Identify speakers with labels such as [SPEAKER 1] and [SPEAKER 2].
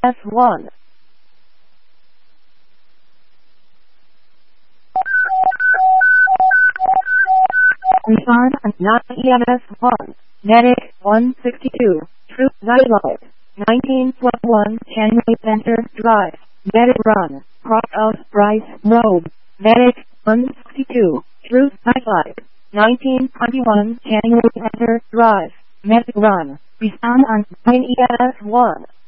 [SPEAKER 1] F1. Refarm and not EMS1. Medic 162. True Xylite. 19.1 Henry Center Drive. Medic Run. Cross out Bryce Road. Medic 162. True Xylite. 1921 Henry Center Drive. Medic Run. Refarm and not EMS1.